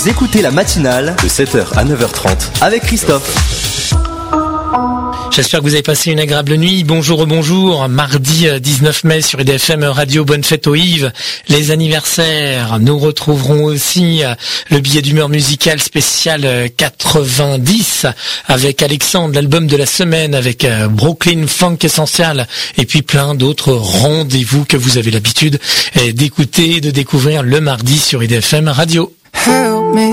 Vous écoutez la matinale de 7h à 9h30 avec Christophe. J'espère que vous avez passé une agréable nuit. Bonjour, mardi 19 mai sur IDFM Radio. Bonne fête aux Yves. Les anniversaires. Nous retrouverons aussi le billet d'humeur musicale spécial 90 avec Alexandre, l'album de la semaine avec Brooklyn Funk Essential et puis plein d'autres rendez-vous que vous avez l'habitude d'écouter et de découvrir le mardi sur IDFM Radio. Help me